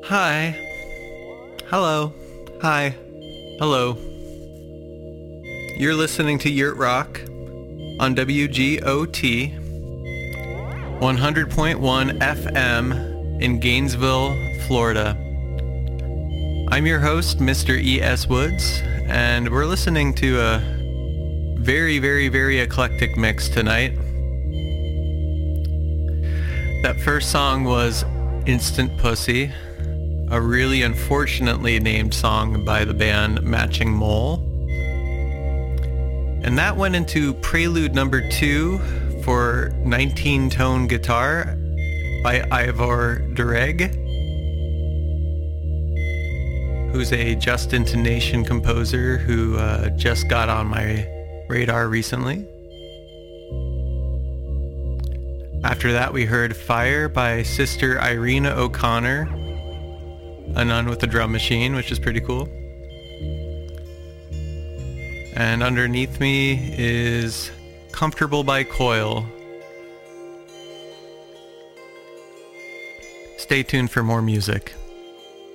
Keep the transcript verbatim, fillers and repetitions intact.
Hi. Hello. Hi. Hello. You're listening to Yurt Rock on W G O T one hundred point one F M in Gainesville, Florida. I'm your host, Mister E S. Woods, and we're listening to a very, very, very eclectic mix tonight. That first song was Instant Pussy, a really unfortunately named song by the band Matching Mole. And that went into prelude number two for nineteen-tone guitar by Ivor Dureg, who's a just intonation composer who uh, just got on my radar recently. After that, we heard Fire by Sister Irina O'Connor, a nun with a drum machine, which is pretty cool. And underneath me is Comfortable by Coil. Stay tuned for more music.